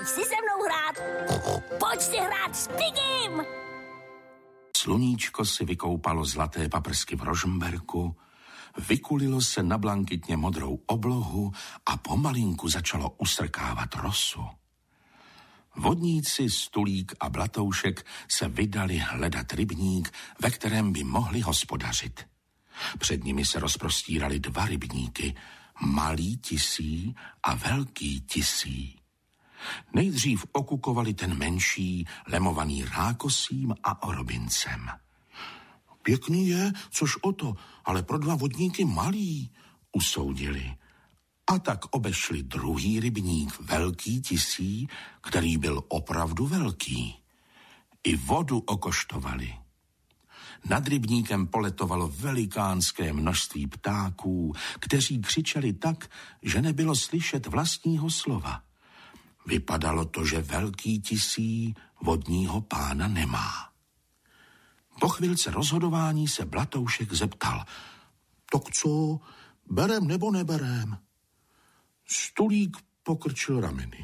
Pojď si se mnou hrát. Pojď si hrát s Pigim. Sluníčko si vykoupalo zlaté paprsky v Rožmberku, vykulilo se na blankitně modrou oblohu a pomalinku začalo usrkávat rosu. Vodníci Stulík a Blatoušek se vydali hledat rybník, ve kterém by mohli hospodařit. Před nimi se rozprostíraly dva rybníky, Malý Tisí a Velký Tisí. Nejdřív okukovali ten menší, lemovaný rákosím a orobincem. Pěkný je, což o to, ale pro dva vodníky malý, usoudili. A tak obešli druhý rybník, Velký Tisí, který byl opravdu velký. I vodu okoštovali. Nad rybníkem poletovalo velikánské množství ptáků, kteří křičeli tak, že nebylo slyšet vlastního slova. Vypadalo to, že Velký Tisí vodního pána nemá. Po chvilce rozhodování se Blatoušek zeptal: tak co, berem nebo neberem? Stulík pokrčil rameny.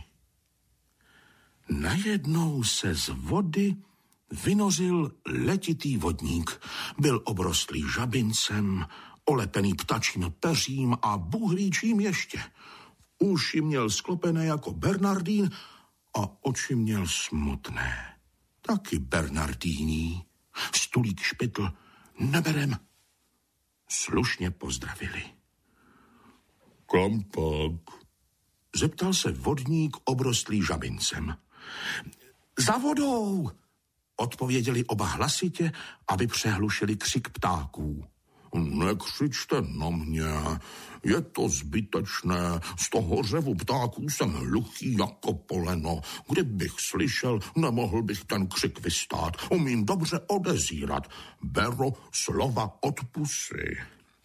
Najednou se z vody vynořil letitý vodník. Byl obrostlý žabincem, olepený ptačím peřím a bůh ví čím ještě. Uši měl sklopené jako Bernardín a oči měl smutné. Taky Bernardíní. Stulík špitl: neberem. Slušně pozdravili. Kam pak? Zeptal se vodník obrostlý žabincem. Za vodou, odpověděli oba hlasitě, aby přehlušili křik ptáků. Nekřičte na mě, je to zbytečné, z toho řevu ptáků jsem hluchý jako poleno. Kdybych slyšel, nemohl bych ten křik vystát, umím dobře odezírat, beru slova od pusy.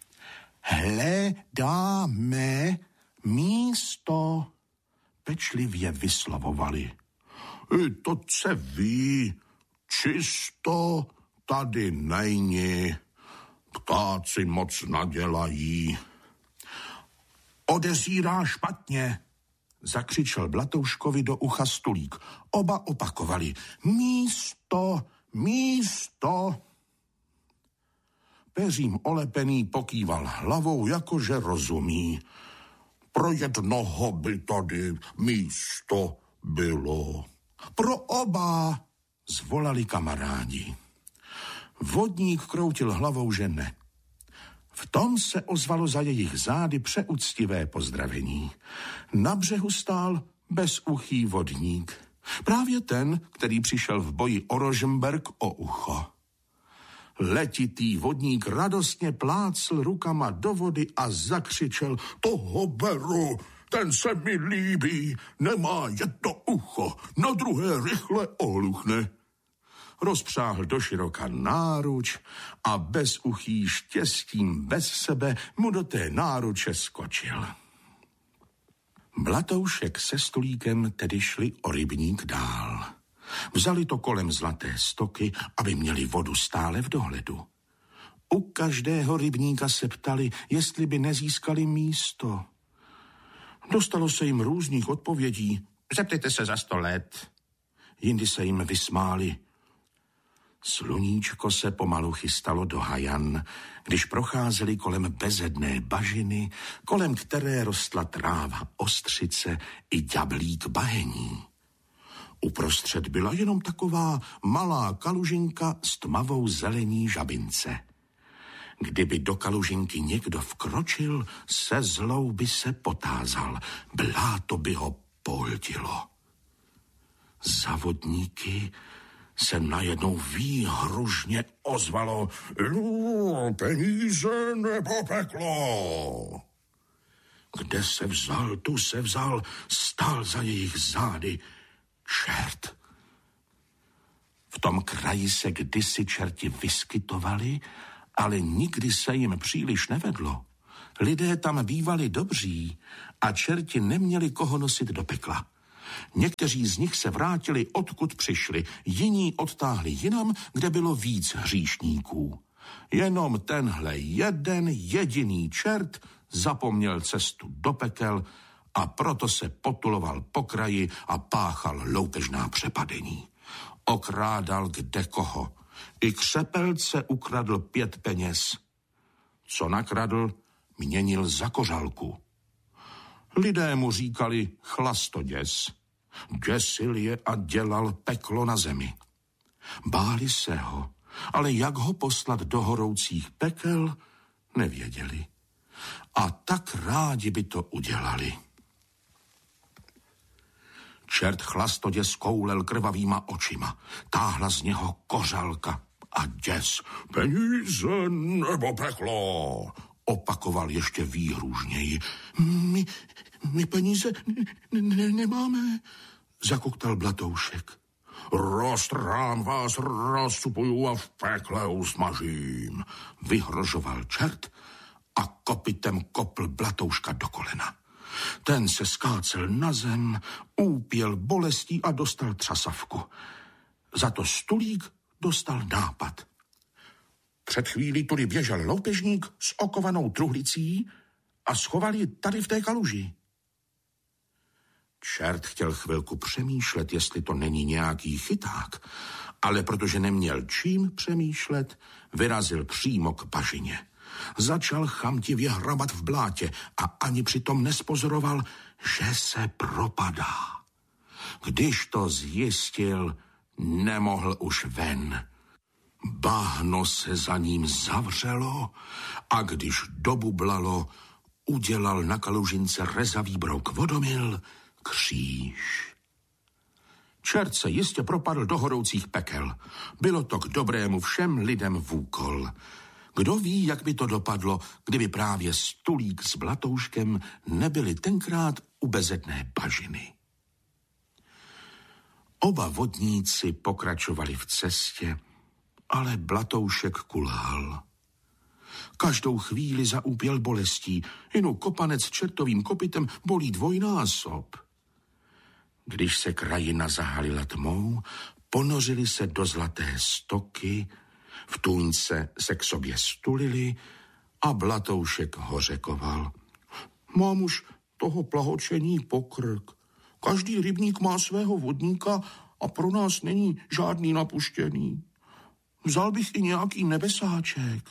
Hledáme místo, pečlivě vyslovovali. I to se ví, čisto tady není. Ptáci moc nadělají. Odezírá špatně, zakřičel Blatouškovi do ucha Stulík. Oba opakovali. Místo, místo. Peřím olepený pokýval hlavou, jakože rozumí. Pro jednoho by tady místo bylo. Pro oba, zvolali kamarádi. Vodník kroutil hlavou, že ne. V tom se ozvalo za jejich zády přeúctivé pozdravení. Na břehu stál bezuchý vodník. Právě ten, který přišel v boji o Rožmberk o ucho. Letitý vodník radostně plácl rukama do vody a zakřičel: toho beru, ten se mi líbí, nemá jedno ucho, na druhé rychle ohluchne. Rozpřáhl doširoka náruč a bezuchý štěstím bez sebe mu do té náruče skočil. Blatoušek se Stulíkem tedy šli o rybník dál. Vzali to kolem zlaté stoky, aby měli vodu stále v dohledu. U každého rybníka se ptali, jestli by nezískali místo. Dostalo se jim různých odpovědí. Zeptejte se za 100 let. Jindy se jim vysmáli. Sluníčko se pomalu chystalo do hajan, když procházeli kolem bezedné bažiny, kolem které rostla tráva ostřice i ďablík bahení. Uprostřed byla jenom taková malá kalužinka s tmavou zelení žabince. Kdyby do kalužinky někdo vkročil, se zlou by se potázal. Bláto by ho pohltilo. Za vodníky se najednou výhružně ozvalo: peníze nebo peklo. Kde se vzal, tu se vzal, stál za jejich zády čert. V tom kraji se kdysi čerti vyskytovali, ale nikdy se jim příliš nevedlo. Lidé tam bývali dobří a čerti neměli koho nosit do pekla. Někteří z nich se vrátili, odkud přišli, jiní odtáhli jinam, kde bylo víc hříšníků. Jenom tenhle jeden jediný čert zapomněl cestu do pekel a proto se potuloval po kraji a páchal loupežná přepadení. Okrádal kde koho. I křepelce ukradl 5 peněz. Co nakradl, měnil za kořálku. Lidé mu říkali chlastoděs. Děsil je a dělal peklo na zemi. Báli se ho, ale jak ho poslat do horoucích pekel, nevěděli. A tak rádi by to udělali. Čert chlastoděs koulel krvavýma očima. Táhla z něho kořálka a děs. Peníze nebo peklo, opakoval ještě výhružněji. My peníze nemáme, zakoktal Blatoušek. Roztrhám vás, rozcupuju a v pekle usmažím, vyhrožoval čert a kopitem kopl Blatouška do kolena. Ten se skácel na zem, úpěl bolestí a dostal třasavku. Za to Stulík dostal nápad. Před chvílí tudy běžel loupežník s okovanou truhlicí a schoval ji tady v té kaluži. Čert chtěl chvilku přemýšlet, jestli to není nějaký chyták, ale protože neměl čím přemýšlet, vyrazil přímo k bažině. Začal chamtivě hrabat v blátě a ani přitom nespozoroval, že se propadá. Když to zjistil, nemohl už ven. Bahno se za ním zavřelo a když dobublalo, udělal na kalužince rezavý brouk vodomil, kříž. Čert se jistě propadl do horoucích pekel. Bylo to k dobrému všem lidem v úkol. Kdo ví, jak by to dopadlo, kdyby právě Stulík s Blatouškem nebyli tenkrát u bezedné bažiny. Oba vodníci pokračovali v cestě, ale Blatoušek kulhal. Každou chvíli zaúpěl bolestí, jinou kopanec čertovým kopitem bolí dvojnásob. Když se krajina zahalila tmou, ponořili se do zlaté stoky, v tůňce se k sobě stulili a Blatoušek hořekoval. Mám už toho plahočení pokrk. Každý rybník má svého vodníka a pro nás není žádný napuštěný. Vzal bych i nějaký nebesáček.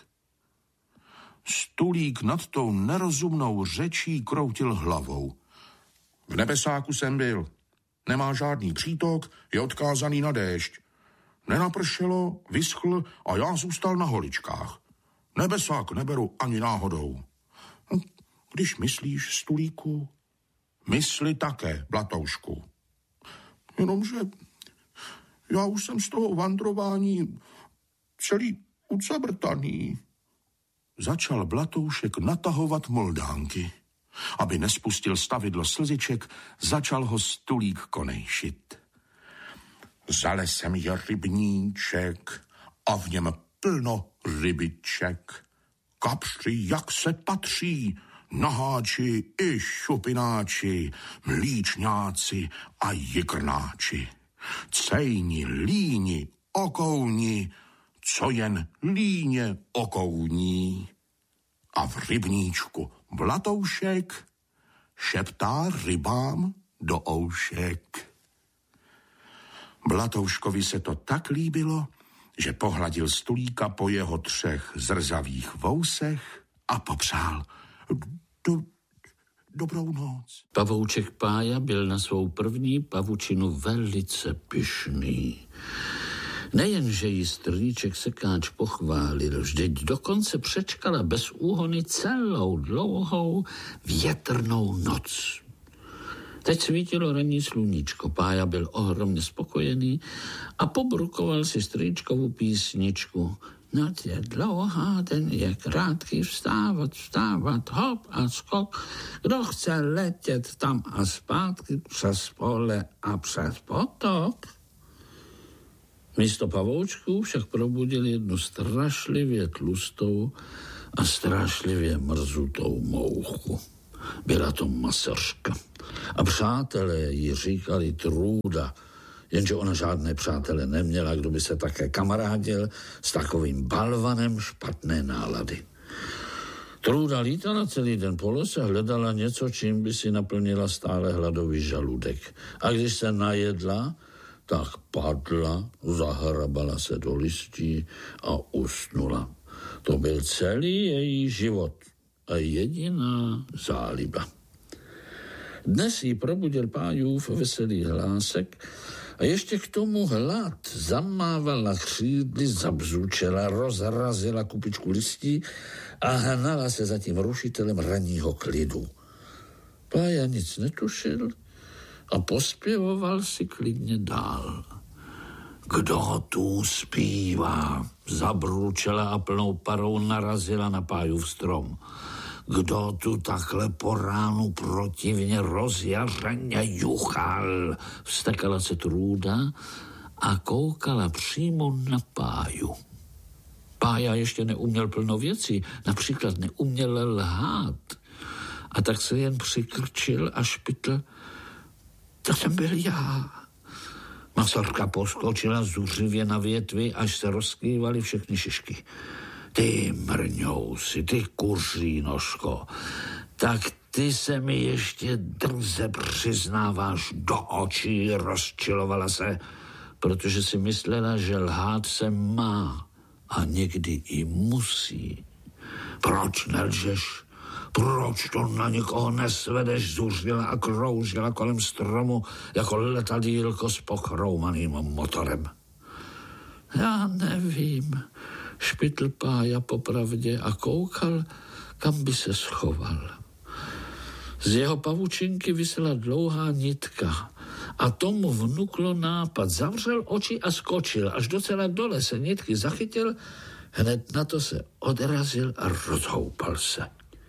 Stulík nad tou nerozumnou řečí kroutil hlavou. V nebesáku jsem byl. Nemá žádný přítok, je odkázaný na déšť. Nenapršelo, vyschl a já zůstal na holičkách. Nebesák neberu ani náhodou. Když myslíš, Stulíku, mysli také, Blatoušku. Jenomže já už jsem z toho vandrování celý ucabrtaný. Začal Blatoušek natahovat moldánky. Aby nespustil stavidlo slziček, začal ho Stulík konejšit. Za lesem je rybníček a v něm plno rybiček. Kapři, jak se patří, naháči i šupináči, mlíčňáci a jikrnáči. Cejni, líni, okouni, co jen líně okouní. A v rybníčku Blatoušek šeptá rybám do oušek. Blatouškovi se to tak líbilo, že pohladil Stulíka po jeho 3 zrzavých vousech a popřál dobrou noc. Pavouček Pája byl na svou první pavučinu velice pyšný. Nejenže jí strýček Sekáč pochválil, vždyť dokonce přečkala bez úhony celou dlouhou větrnou noc. Teď svítilo ranní sluníčko, Pája byl ohromně spokojený a pobrukoval si strýčkovou písničku. Noc je dlouhá, den je krátký, vstávat, hop a skok. Kdo chce letět tam a zpátky přes pole a přes potok? Místo pavoučků však probudil jednu strašlivě tlustou a strašlivě mrzutou mouchu. Byla to masařka. A přátelé jí říkali Trůda, jenže ona žádné přátele neměla, kdo by se také kamarádil s takovým balvanem špatné nálady. Trůda lítala celý den po lese, hledala něco, čím by si naplnila stále hladový žaludek. A když se najedla, tak padla, zahrabala se do listí a usnula. To byl celý její život a jediná záliba. Dnes jí probudil Pájův veselý hlásek a ještě k tomu hlad. Zamávala křídly, zabzučela, rozrazila kupičku listí a hnala se za tím rušitelem ranního klidu. Pája nic netušil a pospěvoval si klidně dál. Kdo tu zpívá? Zabručela a plnou parou narazila na Pájův strom. Kdo tu takhle po ránu protivně rozjařeně juchal? Vstekala se Trůda a koukala přímo na Páju. Pája ještě neuměl plno věcí, například neuměl lhát. A tak se jen přikrčil a špitl. To jsem byl já. Masařka poskočila zuřivě na větvi, až se rozkývaly všechny šišky. Ty mrňousi, ty kuří nožko, tak ty se mi ještě drze přiznáváš do očí, rozčilovala se, protože si myslela, že lhát se má a někdy i musí. Proč nelžeš? Proč to na nikoho nesvedeš? Zuřila a kroužila kolem stromu jako letadýlko s pochroumaným motorem. Já nevím, špitl Pája popravdě a koukal, kam by se schoval. Z jeho pavučinky visela dlouhá nitka a tomu vnuklo nápad. Zavřel oči a skočil, až docela dole se nitky zachytil, hned na to se odrazil a rozhoupal se.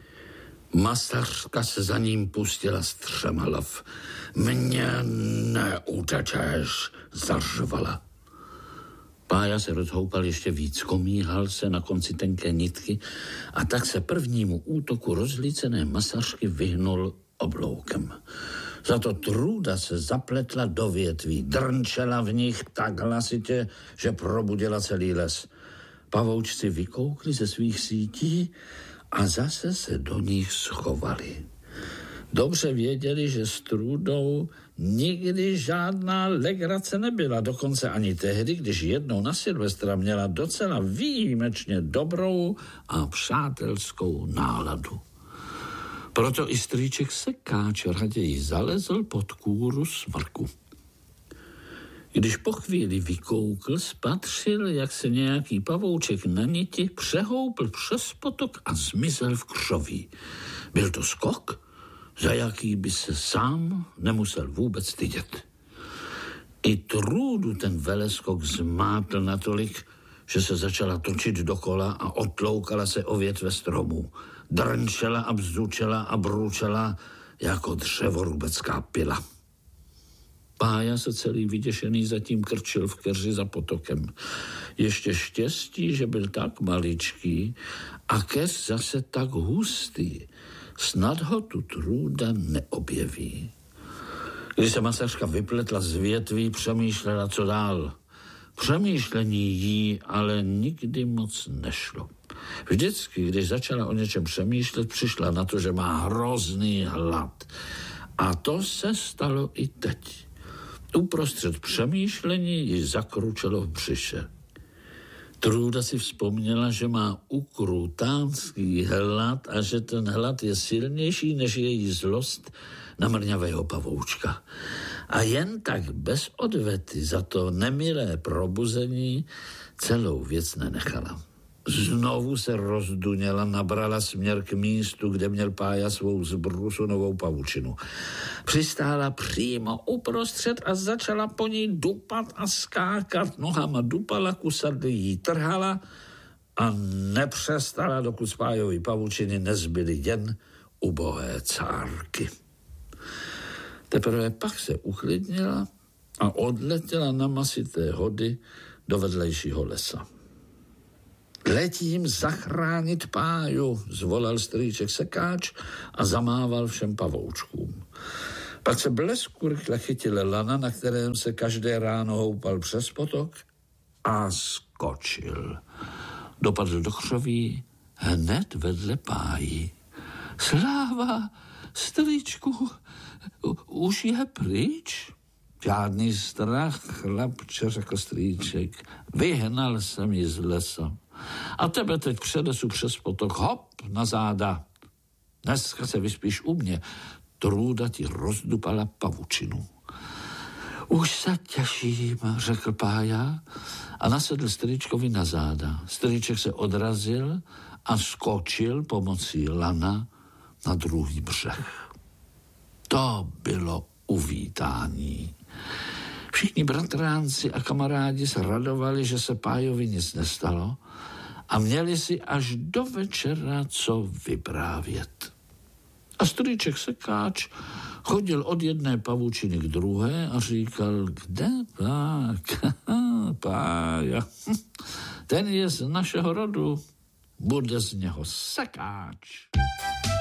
Masařka se za ním pustila z 3 hlav. Mně neutečeš, zařvala. Pája se rozhoupal ještě víc, komíhal se na konci tenké nitky a tak se prvnímu útoku rozlícené masařky vyhnul obloukem. Za to Trůda se zapletla do větví, drnčela v nich tak hlasitě, že probudila celý les. Pavoučci vykoukli ze svých sítí a zase se do nich schovali. Dobře věděli, že s Trůdou nikdy žádná legrace nebyla, dokonce ani tehdy, když jednou na Silvestra měla docela výjimečně dobrou a přátelskou náladu. Proto i strýček Sekáč raději zalezl pod kůru smrku. Když po chvíli vykoukl, spatřil, jak se nějaký pavouček na niti přehoupl přes potok a zmizel v křoví. Byl to skok, za jaký by se sám nemusel vůbec stydět. I Trůdu ten veleskok zmátl natolik, že se začala točit dokola a otloukala se o větve stromů. Drnčela a bzučela a bručela jako dřevorubecká pila. Pája se celý vyděšený zatím krčil v keři za potokem. Ještě štěstí, že byl tak maličký a keř zase tak hustý. Snad ho tu Trůda neobjeví. Když se masařka vypletla z větví, přemýšlela, co dál. Přemýšlení jí ale nikdy moc nešlo. Vždycky, když začala o něčem přemýšlet, přišla na to, že má hrozný hlad. A to se stalo i teď. Uprostřed přemýšlení ji zakručelo v břiše. Trůda si vzpomněla, že má ukrutánský hlad a že ten hlad je silnější než její zlost na mrňavého pavoučka. A jen tak bez odvety za to nemilé probuzení celou věc nenechala. Znovu se rozduněla, nabrala směr k místu, kde měl Pája svou zbrusunovou pavučinu. Přistála přímo uprostřed a začala po ní dupat a skákat. Nohama dupala, kusady jí trhala a nepřestala, dokud z Pájovy pavučiny nezbyly jen ubohé cárky. Teprve pak se uklidnila a odletěla na masité hody do vedlejšího lesa. Letím zachránit Páju, zvolal strýček Sekáč a zamával všem pavoučkům. Pak se blesku rychle chytil lana, na kterém se každé ráno houpal přes potok a skočil. Dopadl do křoví hned vedle Páji. Sláva, strýčku, už je pryč? Žádný strach, chlapče, řekl strýček. Vyhnal jsem ji z lesa. A tebe teď předesu přes potok, hop, na záda. Dneska se vyspíš u mě. Trůda ti rozdupala pavučinu. Už se těším, řekl Pája a nasedl strýčkovi na záda. Strýček se odrazil a skočil pomocí lana na druhý břeh. To bylo uvítání. Všichni bratránci a kamarádi se radovali, že se Pájovi nic nestalo a měli si až do večera co vyprávět. A strýček Sekáč chodil od jedné pavučiny k druhé a říkal, kde pak? Pája, ten je z našeho rodu, bude z něho sekáč.